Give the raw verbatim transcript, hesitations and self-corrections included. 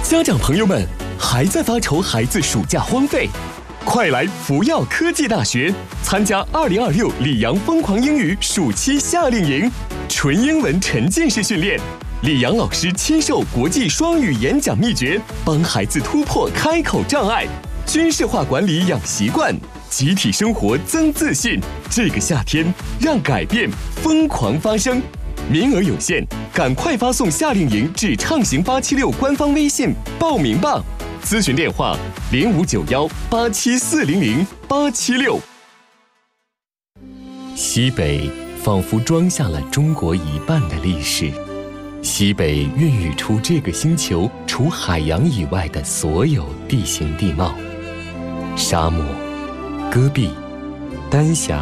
家长朋友们，还在发愁孩子暑假荒废？快来福耀科技大学参加二零二六里昂疯狂英语暑期夏令营，纯英文沉浸式训练，里昂老师亲授国际双语演讲秘诀，帮孩子突破开口障碍，军事化管理养习惯，集体生活增自信。这个夏天，让改变疯狂发生。名额有限，赶快发送夏令营至畅行八七六官方微信报名吧。咨询电话零五九幺八七四零零八七六。西北仿佛装下了中国一半的历史，西北孕育出这个星球除海洋以外的所有地形地貌：沙漠、戈壁、丹霞、